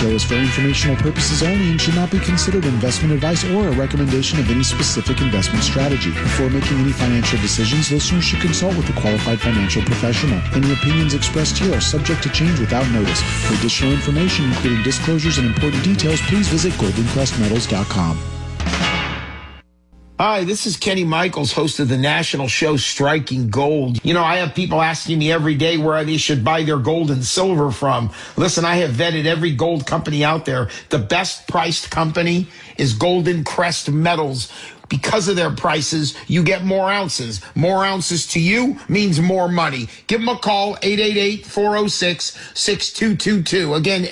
show is for informational purposes only and should not be considered investment advice or a recommendation of any specific investment strategy. Before making any financial decisions, listeners should consult with a qualified financial professional. Any opinions expressed here are subject to change without notice. For additional information, including disclosures and important details, please visit goldencrestmetals.com. Hi, this is Kenny Michaels, host of the national show Striking Gold. You know, I have people asking me every day where they should buy their gold and silver from. Listen, I have vetted every gold company out there. The best priced company is Golden Crest Metals. Because of their prices, you get more ounces. More ounces to you means more money. Give them a call, 888-406-6222. Again,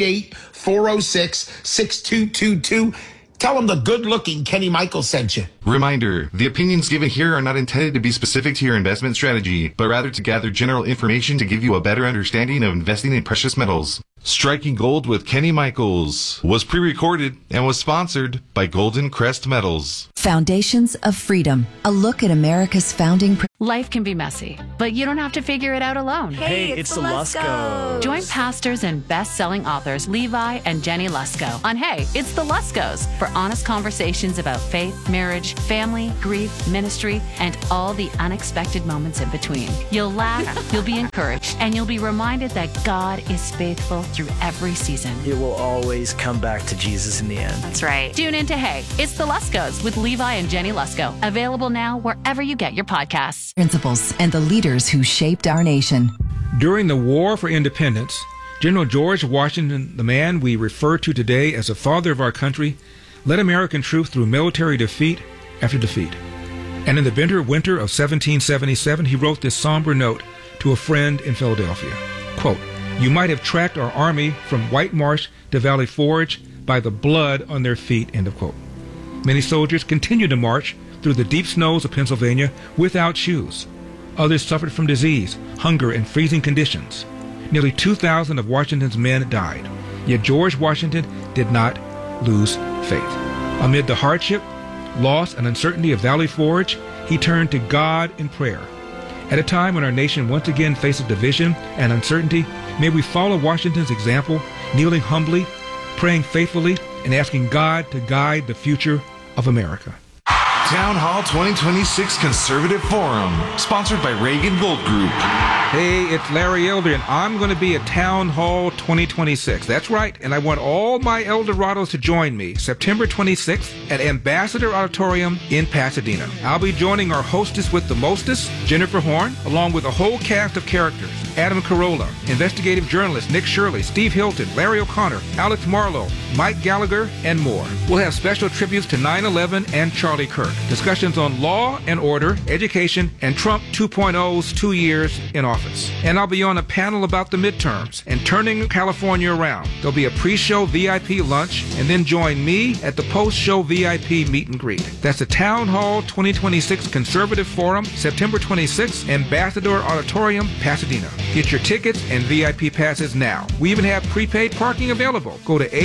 888-406-6222. Tell them the good-looking Kenny Michaels sent you. Reminder, the opinions given here are not intended to be specific to your investment strategy, but rather to gather general information to give you a better understanding of investing in precious metals. Striking Gold with Kenny Michaels was pre-recorded and was sponsored by Golden Crest Metals. Foundations of Freedom, a look at America's founding. Life can be messy, but you don't have to figure it out alone. Hey, it's the Luskos. Join pastors and best-selling authors Levi and Jenny Lusko on Hey, It's the Luskos for honest conversations about faith, marriage, family, grief, ministry, and all the unexpected moments in between. You'll laugh, you'll be encouraged, and you'll be reminded that God is faithful through every season. It will always come back to Jesus in the end. That's right. Tune in to Hey, It's the Luskos with Levi and Jenny Lusko. Available now wherever you get your podcasts. Principles and the leaders who shaped our nation. During the War for Independence, General George Washington, the man we refer to today as the father of our country, led American troops through military defeat after defeat. And in the bitter winter of 1777, he wrote this somber note to a friend in Philadelphia. Quote, "You might have tracked our army from White Marsh to Valley Forge by the blood on their feet," end of quote. Many soldiers continued to march through the deep snows of Pennsylvania without shoes. Others suffered from disease, hunger, and freezing conditions. Nearly 2,000 of Washington's men died. Yet George Washington did not lose faith. Amid the hardship, loss, and uncertainty of Valley Forge, he turned to God in prayer. At a time when our nation once again faces division and uncertainty, may we follow Washington's example, kneeling humbly, praying faithfully, and asking God to guide the future of America. Town Hall 2026 Conservative Forum, sponsored by Reagan Gold Group. Hey, it's Larry Elder, and I'm going to be at Town Hall 2026. That's right, and I want all my Eldorados to join me September 26th at Ambassador Auditorium in Pasadena. I'll be joining our hostess with the mostest, Jennifer Horn, along with a whole cast of characters. Adam Carolla, investigative journalist Nick Shirley, Steve Hilton, Larry O'Connor, Alex Marlowe, Mike Gallagher, and more. We'll have special tributes to 9/11 and Charlie Kirk, discussions on law and order, education, and Trump 2.0's 2 years in office. And I'll be on a panel about the midterms and turning California around. There'll be a pre-show VIP lunch, and then join me at the post-show VIP meet and greet. That's the Town Hall 2026 Conservative Forum, September 26th, Ambassador Auditorium, Pasadena. Get your tickets and VIP passes now. We even have prepaid parking available. Go to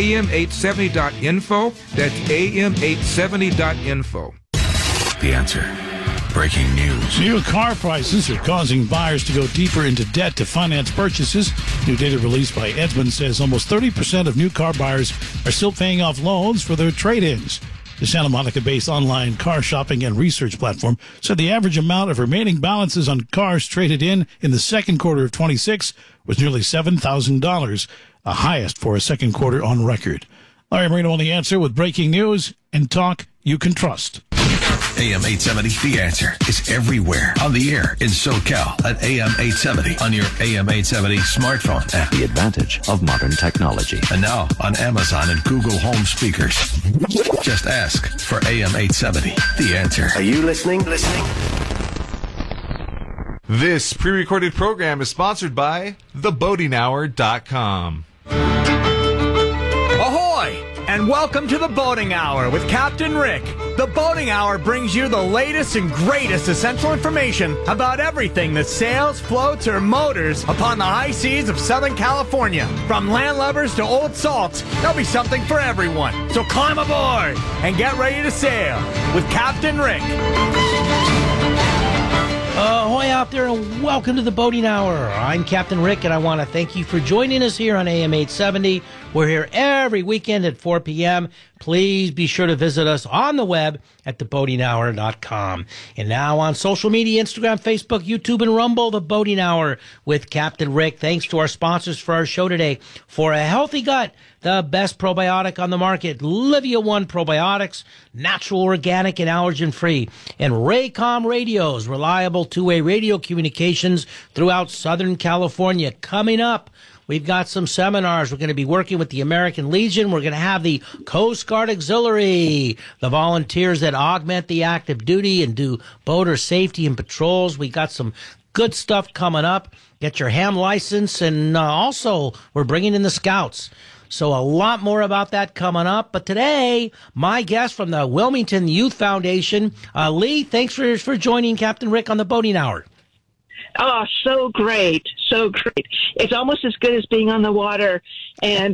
am870.info. That's am870.info. The Answer. Breaking news. New car prices are causing buyers to go deeper into debt to finance purchases. New data released by Edmunds says almost 30% of new car buyers are still paying off loans for their trade-ins. The Santa Monica-based online car shopping and research platform said the average amount of remaining balances on cars traded in the second quarter of 26 was nearly $7,000, the highest for a second quarter on record. Larry Marino on The Answer with breaking news and talk you can trust. AM 870, The Answer is everywhere. On the air in SoCal at AM 870 on your AM 870 smartphone app. The advantage of modern technology. And now on Amazon and Google Home speakers. Just ask for AM 870, The Answer. Are you listening? This pre-recorded program is sponsored by theboatinghour.com. Ahoy! And welcome to the Boating Hour with Captain Rick. The Boating Hour brings you the latest and greatest essential information about everything that sails, floats, or motors upon the high seas of Southern California. From landlubbers to old salts, there'll be something for everyone. So climb aboard and get ready to sail with Captain Rick. Ahoy out there and welcome to the Boating Hour. I'm Captain Rick and I want to thank you for joining us here on AM 870. We're here every weekend at 4 p.m. Please be sure to visit us on the web at theboatinghour.com. And now on social media, Instagram, Facebook, YouTube, and Rumble, The Boating Hour with Captain Rick. Thanks to our sponsors for our show today. For a healthy gut, the best probiotic on the market, Livia One Probiotics, natural, organic, and allergen-free. And Raycom Radios, reliable two-way radio communications throughout Southern California. Coming up, we've got some seminars. We're going to be working with the American Legion. We're going to have the Coast Guard Auxiliary, the volunteers that augment the active duty and do boater safety and patrols. We got some good stuff coming up. Get your ham license. And also, we're bringing in the Scouts. So a lot more about that coming up. But today, my guest from the Wilmington Youth Foundation, Lee, thanks for joining Captain Rick on the Boating Hour. Oh, so great. So great. It's almost as good as being on the water. And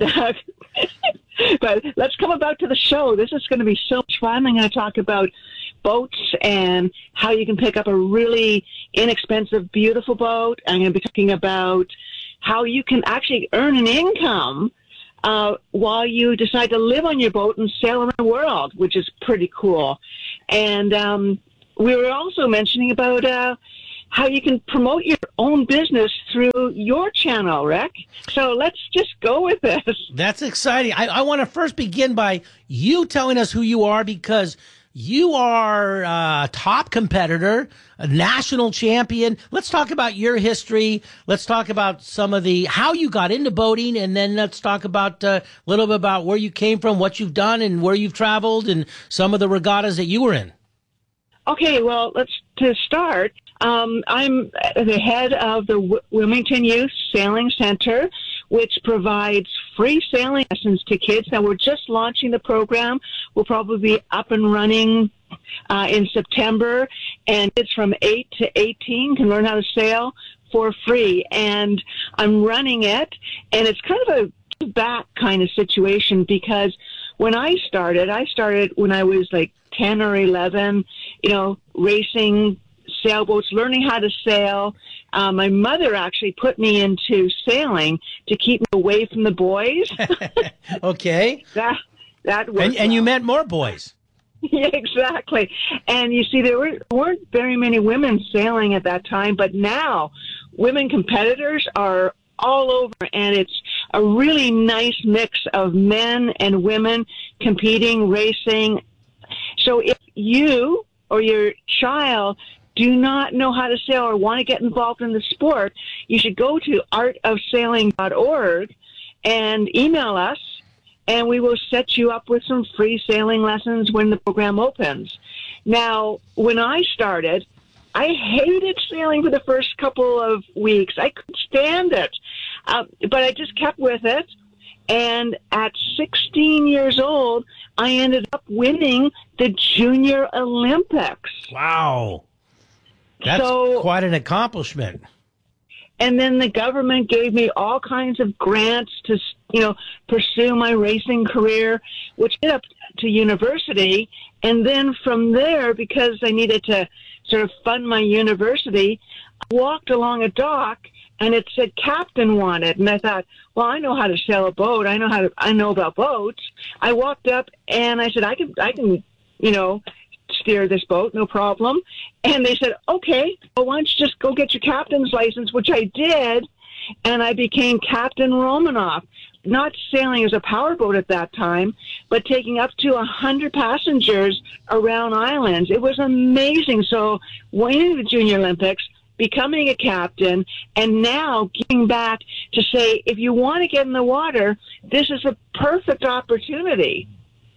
but let's come about to the show. This is going to be so much fun. I'm going to talk about boats and how you can pick up a really inexpensive, beautiful boat. I'm going to be talking about how you can actually earn an income while you decide to live on your boat and sail around the world, which is pretty cool. And we were also mentioning about how you can promote your own business through your channel, Rick. So let's just go with this. That's exciting. I want to first begin by you telling us who you are, because you are a top competitor, a national champion. Let's talk about your history. Let's talk about some of how you got into boating, and then let's talk about a little bit about where you came from, what you've done, and where you've traveled, and some of the regattas that you were in. Okay, well, to start, I'm the head of the Wilmington Youth Sailing Center, which provides free sailing lessons to kids. Now, we're just launching the program. We'll probably be up and running in September, and kids from 8 to 18 can learn how to sail for free. And I'm running it, and it's kind of a give-back kind of situation, because when I started when I was like 10 or 11, racing sailboats, learning how to sail. My mother actually put me into sailing to keep me away from the boys. Okay. That was and you met more boys. Yeah, exactly. And you see, there weren't very many women sailing at that time, but now women competitors are all over, and it's a really nice mix of men and women competing, racing. So if you or your child do not know how to sail or want to get involved in the sport, you should go to artofsailing.org and email us, and we will set you up with some free sailing lessons when the program opens. Now, when I started, I hated sailing for the first couple of weeks. I couldn't stand it. But I just kept with it. And at 16 years old, I ended up winning the Junior Olympics. Wow. That's quite an accomplishment. And then the government gave me all kinds of grants to, pursue my racing career, which led up to university. And then from there, because I needed to sort of fund my university, I walked along a dock and it said captain wanted. And I thought, well, I know how to sail a boat. I know about boats. I walked up and I said, I can, steer this boat, no problem. And they said, okay, well, why don't you just go get your captain's license, which I did. And I became Captain Romanoff, not sailing as a powerboat at that time, but taking up to 100 passengers around islands. It was amazing. So winning the Junior Olympics, becoming a captain, and now giving back to say, if you want to get in the water, this is a perfect opportunity.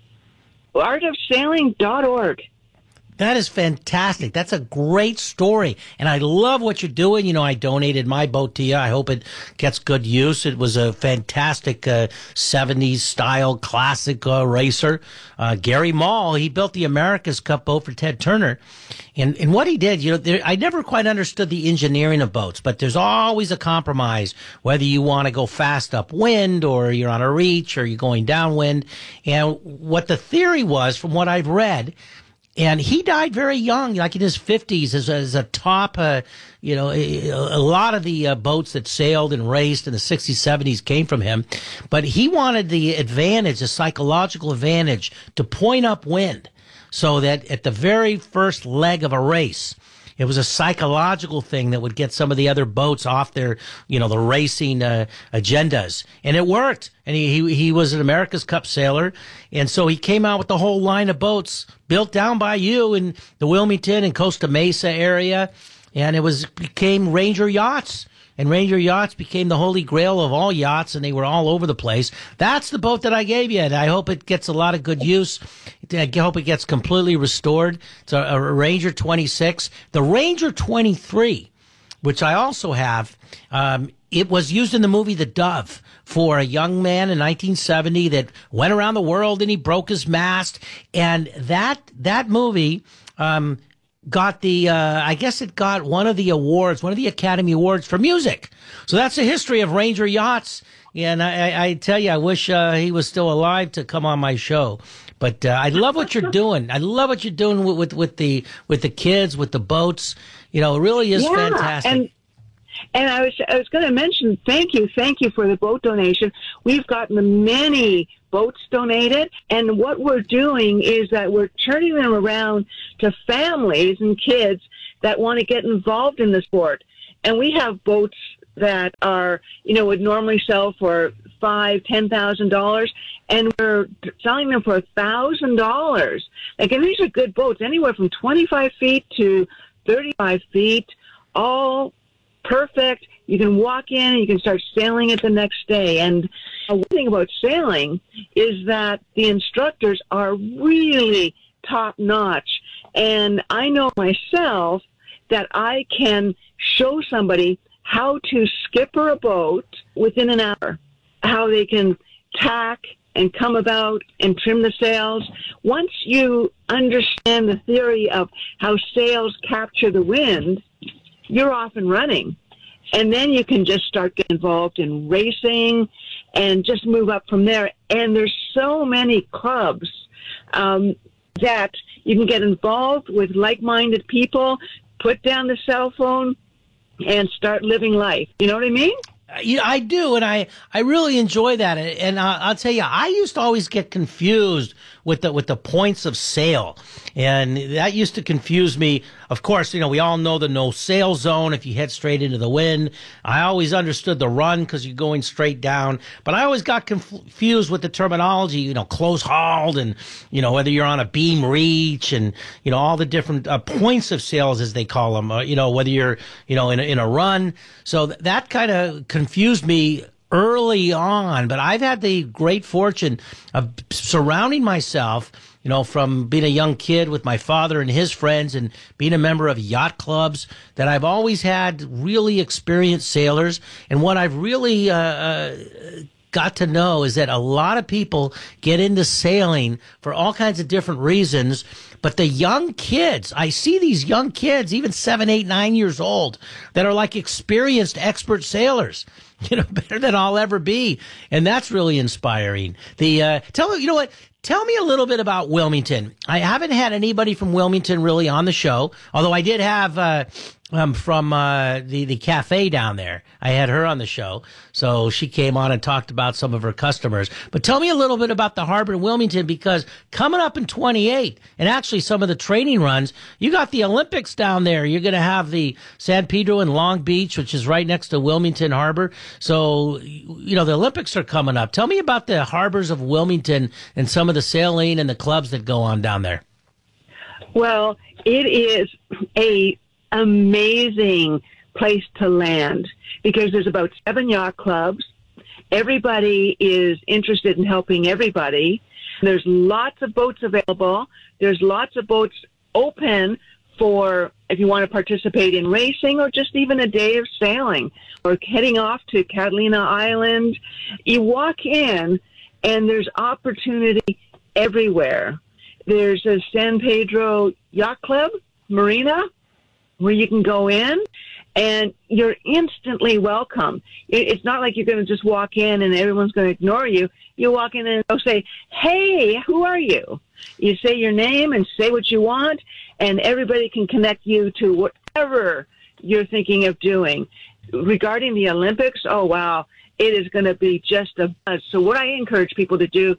artofsailing.org. That is fantastic. That's a great story. And I love what you're doing. I donated my boat to you. I hope it gets good use. It was a fantastic 70s style classic racer. Gary Mall, he built the America's Cup boat for Ted Turner. And what he did, I never quite understood the engineering of boats, but there's always a compromise, whether you want to go fast upwind or you're on a reach or you're going downwind. And what the theory was, from what I've read, And he died very young, like in his 50s, as a top, a lot of the boats that sailed and raced in the 60s, 70s came from him. But he wanted the advantage, the psychological advantage, to point upwind so that at the very first leg of a race, it was a psychological thing that would get some of the other boats off their, the racing agendas. And it worked. And he was an America's Cup sailor. And so he came out with the whole line of boats built down by you in the Wilmington and Costa Mesa area. And it became Ranger yachts. And Ranger yachts became the holy grail of all yachts, and they were all over the place. That's the boat that I gave you, and I hope it gets a lot of good use. I hope it gets completely restored. It's a Ranger 26. The Ranger 23, which I also have, it was used in the movie The Dove for a young man in 1970 that went around the world and he broke his mast. And that movie got I guess it got one of the Academy Awards for music. So that's the history of Ranger yachts. And I tell you, I wish he was still alive to come on my show. But I love what you're doing. I love what you're doing with the kids, with the boats. It really is fantastic. And I was going to mention, thank you for the boat donation. We've gotten many boats donated, and what we're doing is that we're turning them around to families and kids that want to get involved in the sport. And we have boats that are, would normally sell for $5,000-$10,000, and we're selling them for $1,000. And these are good boats, anywhere from 25 feet to 35 feet, all perfect. You can walk in and you can start sailing it the next day. And one thing about sailing is that the instructors are really top notch. And I know myself that I can show somebody how to skipper a boat within an hour, how they can tack and come about and trim the sails. Once you understand the theory of how sails capture the wind, you're off and running. And then you can just start getting involved in racing and just move up from there. And there's so many clubs that you can get involved with like-minded people, put down the cell phone, and start living life. You know what I mean? I do, and I really enjoy that. And I'll tell you, I used to always get confused with the points of sail, and that used to confuse me. Of course, we all know the no sail zone if you head straight into the wind. I always understood the run because you're going straight down, but I always got confused with the terminology, close hauled, and whether you're on a beam reach, and all the different points of sails as they call them. Whether you're in a run. So that kind of confused me early on, but I've had the great fortune of surrounding myself, from being a young kid with my father and his friends and being a member of yacht clubs, that I've always had really experienced sailors. And what I've really got to know is that a lot of people get into sailing for all kinds of different reasons. But the young kids, I see these young kids, even 7, 8, 9 years old, that are like experienced expert sailors, better than I'll ever be. And that's really inspiring. Tell me a little bit about Wilmington. I haven't had anybody from Wilmington really on the show, although I did have from the cafe down there. I had her on the show, so she came on and talked about some of her customers. But tell me a little bit about the harbor in Wilmington, because coming up in 28, and actually some of the training runs, you got the Olympics down there. You're going to have the San Pedro and Long Beach, which is right next to Wilmington Harbor. So, the Olympics are coming up. Tell me about the harbors of Wilmington and some of the sailing and the clubs that go on down there. Well, it is a amazing place to land because there's about 7 yacht clubs. Everybody is interested in helping everybody. There's lots of boats available. There's lots of boats open for if you want to participate in racing or just even a day of sailing or heading off to Catalina Island. You walk in and there's opportunity everywhere. There's a San Pedro Yacht Club, Marina, where you can go in and you're instantly welcome. It's not like you're going to just walk in and everyone's going to ignore you. You walk in and they'll say, "Hey, who are you?" You say your name and say what you want, and everybody can connect you to whatever you're thinking of doing. Regarding the Olympics, oh, wow, it is going to be just a buzz. So what I encourage people to do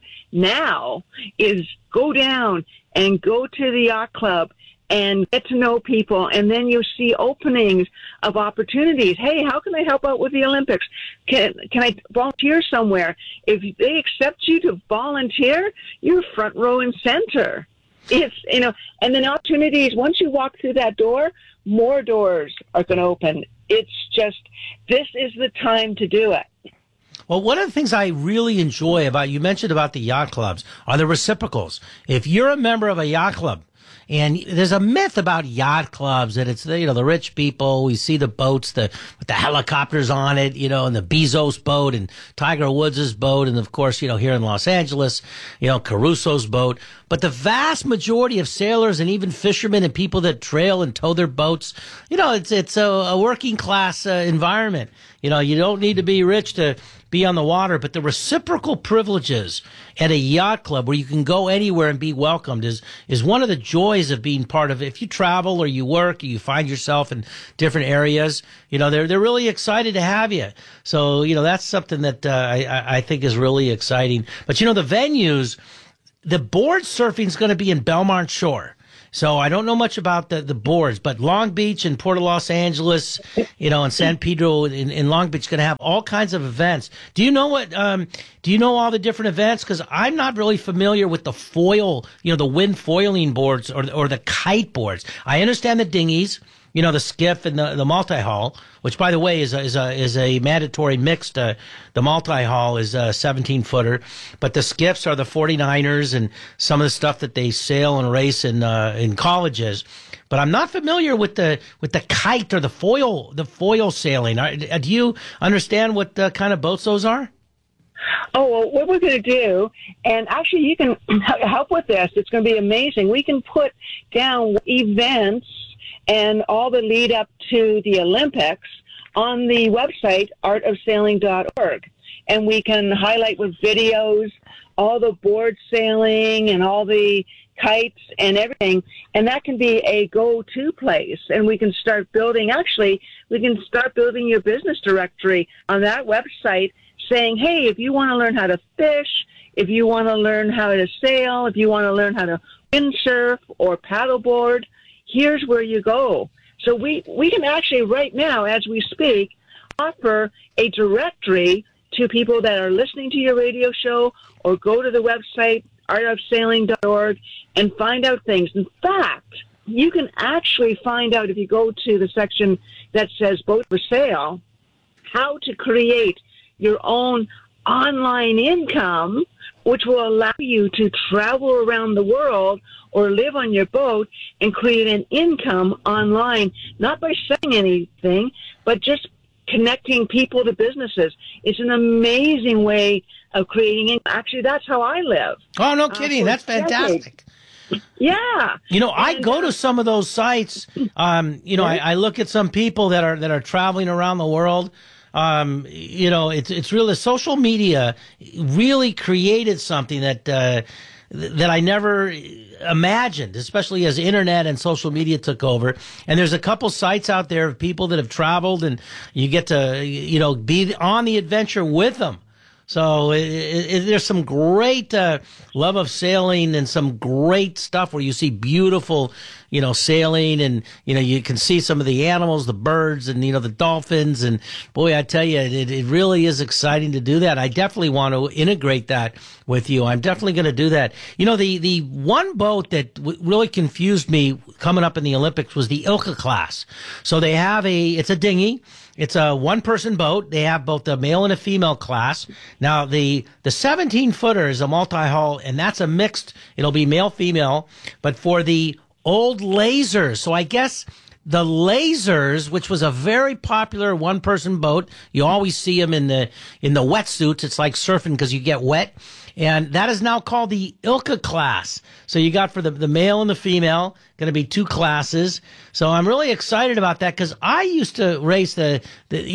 now is go down and go to the yacht club and get to know people, and then you'll see openings of opportunities. Hey, how can I help out with the Olympics? Can I volunteer somewhere? If they accept you to volunteer, you're front row and center. It's, and then opportunities, once you walk through that door, more doors are going to open. It's just, this is the time to do it. Well, one of the things I really enjoy about, you mentioned about the yacht clubs, are the reciprocals. If you're a member of a yacht club, and there's a myth about yacht clubs that it's, the rich people. We see the boats, with the helicopters on it, and the Bezos boat and Tiger Woods' boat. And of course, here in Los Angeles, Caruso's boat. But the vast majority of sailors and even fishermen and people that trail and tow their boats, it's a working class environment. You don't need to be rich to be on the water, but the reciprocal privileges at a yacht club where you can go anywhere and be welcomed is one of the joys of being part of it. If you travel or you work or you find yourself in different areas, they're really excited to have you. So, that's something that I think is really exciting. But, the venues, the board surfing is going to be in Belmont Shore. So I don't know much about the boards, but Long Beach and Port of Los Angeles, and San Pedro in Long Beach going to have all kinds of events. Do you know do you know all the different events? Because I'm not really familiar with the foil, the wind foiling boards or the kite boards. I understand the dinghies, the skiff and the multi-hull, which by the way is a mandatory mixed. The multi-hull is a 17-footer, but the skiffs are the 49ers and some of the stuff that they sail and race in colleges. But I'm not familiar with the kite or the foil sailing. Do you understand what kind of boats those are? Oh, well, what we're going to do, and actually you can help with this. It's going to be amazing. We can put down events and all the lead up to the Olympics on the website, artofsailing.org. And we can highlight with videos all the board sailing and all the kites and everything. And that can be a go-to place. And we can start building, your business directory on that website saying, hey, if you want to learn how to fish, if you want to learn how to sail, if you want to learn how to windsurf or paddleboard, here's where you go. So we can actually right now, as we speak, offer a directory to people that are listening to your radio show, or go to the website, artofsailing.org, and find out things. In fact, you can actually find out, if you go to the section that says Boat for Sale, how to create your own online income, which will allow you to travel around the world or live on your boat and create an income online, not by saying anything, but just connecting people to businesses. It's an amazing way of creating income. Actually, that's how I live. Oh, no kidding. That's fantastic. Yeah. I go to some of those sites. I look at some people that are traveling around the world. It's really, social media really created something that I never imagined, especially as internet and social media took over. And there's a couple sites out there of people that have traveled, and you get to, be on the adventure with them. So there's some great love of sailing and some great stuff where you see beautiful, sailing, and, you can see some of the animals, the birds, and, the dolphins. And boy, I tell you, it really is exciting to do that. I definitely want to integrate that with you. I'm definitely going to do that. The one boat that really confused me coming up in the Olympics was the Ilka class. So they have it's a dinghy. It's a one-person boat. They have both a male and a female class. Now, the 17-footer is a multi-hull, and that's a mixed. It'll be male-female. But for the old lasers, so I guess the Lasers, which was a very popular one-person boat. You always see them in the wetsuits. It's like surfing because you get wet. And that is now called the Ilka class. So you got for the male and the female, going to be 2 classes. So I'm really excited about that because I used to race the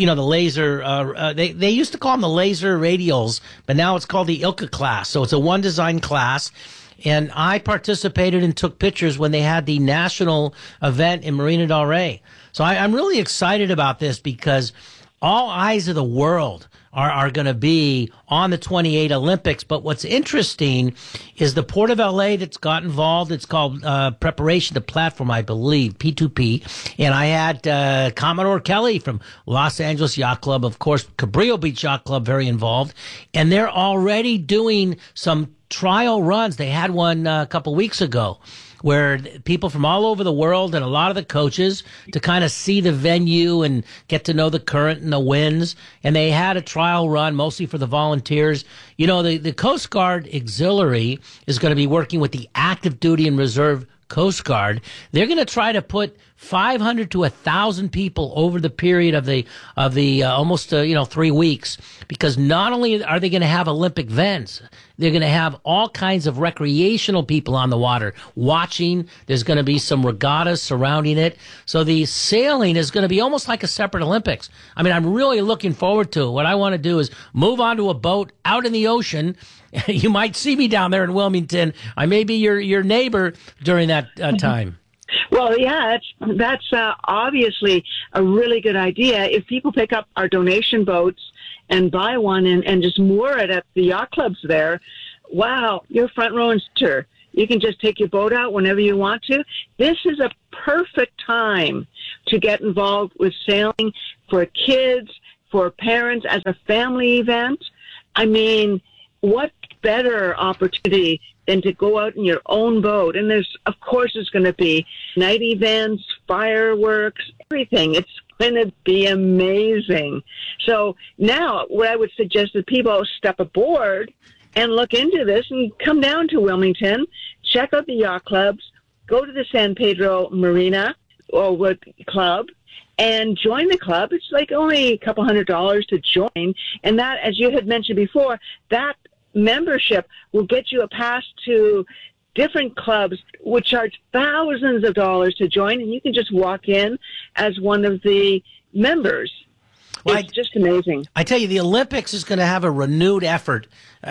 laser, they used to call them the laser radials, but now it's called the Ilka class. So it's a one design class. And I participated and took pictures when they had the national event in Marina del Rey. So I'm really excited about this because all eyes of the world are going to be on the 28 Olympics. But what's interesting is the Port of LA that's got involved. It's called Preparation to Platform, I believe, P2P. And I had Commodore Kelly from Los Angeles Yacht Club, of course, Cabrillo Beach Yacht Club, very involved. And they're already doing some trial runs. They had one a couple weeks ago where people from all over the world and a lot of the coaches to kind of see the venue and get to know the current and the winds. And they had a trial run mostly for the volunteers. You know, the Coast Guard Auxiliary is going to be working with the active duty and reserve Coast Guard. They're going to try to put 500 to 1,000 people over the period of the almost 3 weeks, because not only are they going to have Olympic events, they're going to have all kinds of recreational people on the water watching. There's going to be some regattas surrounding it. So the sailing is going to be almost like a separate Olympics. I mean, I'm really looking forward to it. What I want to do is move onto a boat out in the ocean. You might see me down there in Wilmington. I may be your neighbor during that time. Well, yeah, that's obviously a really good idea. If people pick up our donation boats and buy one and just moor it at the yacht clubs there, wow, you're front row and center. You can just take your boat out whenever you want to. This is a perfect time to get involved with sailing for kids, for parents, as a family event. I mean, what better opportunity than to go out in your own boat? And there's going to be night events, fireworks, everything. It's going to be amazing. So now what I would suggest is people step aboard and look into this and come down to Wilmington, check out the yacht clubs, go to the San Pedro Marina or Club, and join the club. It's like only a couple $100 to join. And that, as you had mentioned before, that membership will get you a pass to different clubs, which charge thousands of dollars to join, and you can just walk in as one of the members. Well, it's just amazing. I tell you, the Olympics is going to have a renewed effort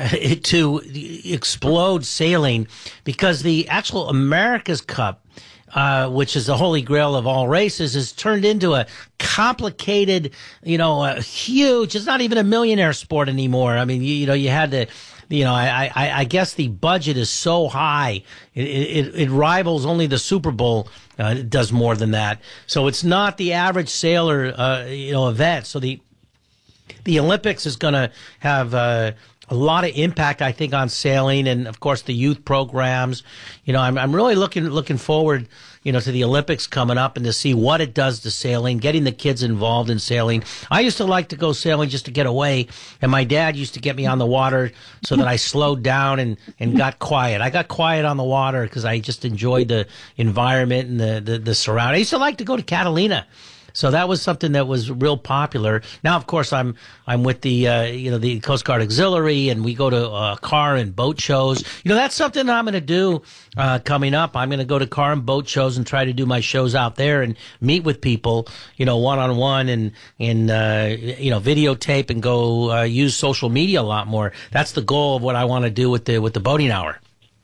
to explode sailing, because the actual America's Cup, which is the holy grail of all races, is turned into a complicated, a huge, it's not even a millionaire sport anymore. I mean, you had to, I guess the budget is so high, it rivals only the Super Bowl. It does more than that. So it's not the average sailor, event. So the Olympics is going to have, a lot of impact, I think, on sailing, and of course the youth programs. I'm really looking forward, to the Olympics coming up and to see what it does to sailing, getting the kids involved in sailing. I used to like to go sailing just to get away, and my dad used to get me on the water so that I slowed down and got quiet. I got quiet on the water because I just enjoyed the environment and the surrounding. I used to like to go to Catalina. So that was something that was real popular. Now, of course, I'm with the the Coast Guard Auxiliary, and we go to car and boat shows. That's something that I'm going to do coming up. I'm going to go to car and boat shows and try to do my shows out there and meet with people, one-on-one and videotape and go use social media a lot more. That's the goal of what I want to do with the boating hour.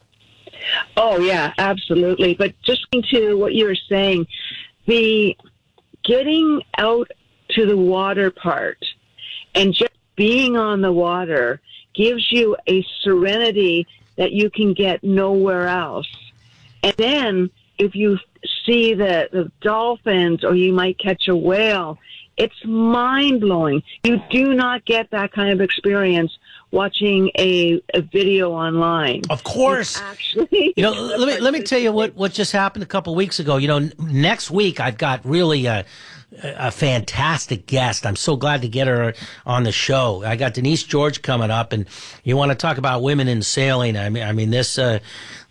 Oh yeah, absolutely. But just to what you were saying, the getting out to the water part and just being on the water gives you a serenity that you can get nowhere else. And then if you see the dolphins, or you might catch a whale, it's mind-blowing. You do not get that kind of experience watching a video online. Of course. Actually, let me tell you what just happened a couple weeks ago. Next week I've got really a fantastic guest. I'm so glad to get her on the show. I got Denise George coming up, and you want to talk about women in sailing. I mean this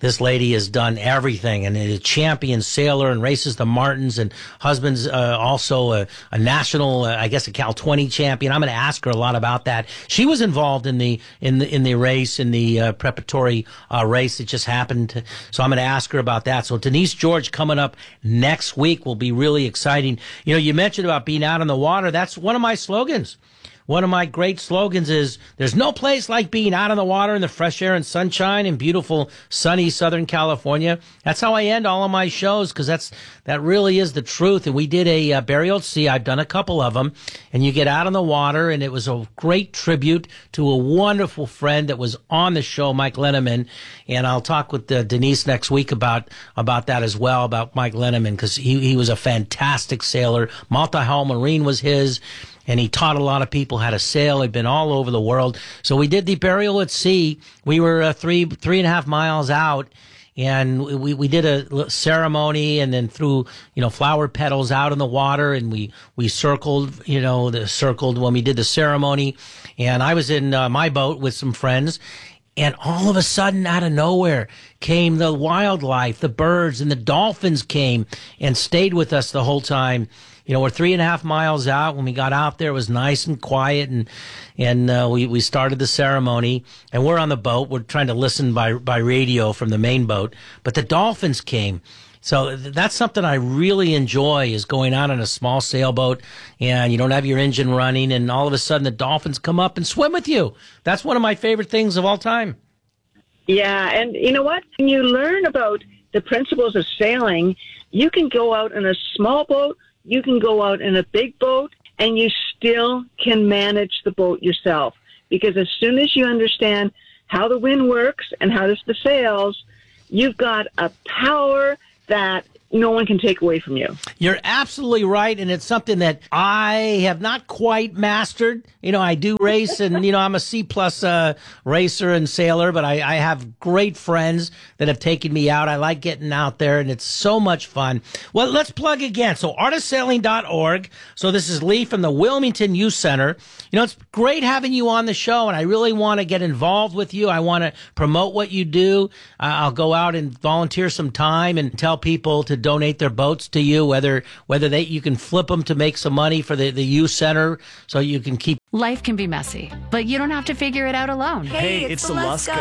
This lady has done everything and is a champion sailor and races the Martins, and husband's also a national, I guess, a Cal 20 champion. I'm going to ask her a lot about that. She was involved in the race, in the preparatory race that just happened. So I'm going to ask her about that. So Denise George coming up next week will be really exciting. You know, you mentioned about being out on the water. That's one of my slogans. One of my great slogans is, there's no place like being out on the water in the fresh air and sunshine in beautiful, sunny Southern California. That's how I end all of my shows, because that really is the truth. And we did a burial at sea. I've done a couple of them. And you get out on the water, and it was a great tribute to a wonderful friend that was on the show, Mike Lenneman. And I'll talk with Denise next week about that as well, about Mike Lenneman, because he was a fantastic sailor. Multi-hull Marine was his. And he taught a lot of people how to sail. He'd been all over the world. So we did the burial at sea. We were 3.5 miles out, and we did a ceremony, and then threw, flower petals out in the water, and we circled, circled when we did the ceremony. And I was in my boat with some friends. And all of a sudden, out of nowhere, came the wildlife, the birds, and the dolphins came and stayed with us the whole time. We're 3.5 miles out. When we got out there, it was nice and quiet, and we started the ceremony. And we're on the boat. We're trying to listen by radio from the main boat. But the dolphins came. So that's something I really enjoy, is going out on a small sailboat, and you don't have your engine running, and all of a sudden the dolphins come up and swim with you. That's one of my favorite things of all time. Yeah, and you know what? When you learn about the principles of sailing, you can go out in a small boat, you can go out in a big boat, and you still can manage the boat yourself. Because as soon as you understand how the wind works and how the sails, you've got a power that no one can take away from you. You're absolutely right, and it's something that I have not quite mastered. I do race, and, I'm a C-plus racer and sailor, but I have great friends that have taken me out. I like getting out there, and it's so much fun. Well, let's plug again. So artistsailing.org. So this is Lee from the Wilmington Youth Center. It's great having you on the show, and I really want to get involved with you. I want to promote what you do. I'll go out and volunteer some time and tell people to donate their boats to you, whether you can flip them to make some money for the youth center, so you can keep. Life can be messy, but you don't have to figure it out alone. Hey, it's the Lusko.